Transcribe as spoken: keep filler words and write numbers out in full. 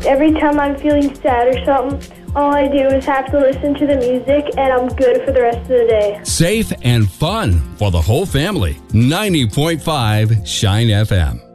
every time I'm feeling sad or something, all I do is have to listen to the music, and I'm good for the rest of the day. Safe and fun for the whole family. ninety point five Shine F M.